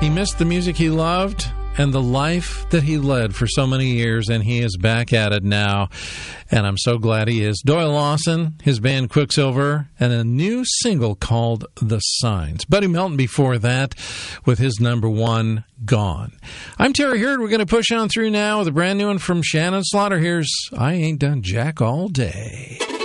He missed the music he loved and the life that he led for so many years, and he is back at it now, and I'm so glad he is. Doyle Lawson, his band Quicksilver, and a new single called The Signs. Buddy Melton before that with his number one, Gone. I'm Terry Hurd. We're going to push on through now with a brand new one from Shannon Slaughter. Here's I Ain't Done Jack All Day.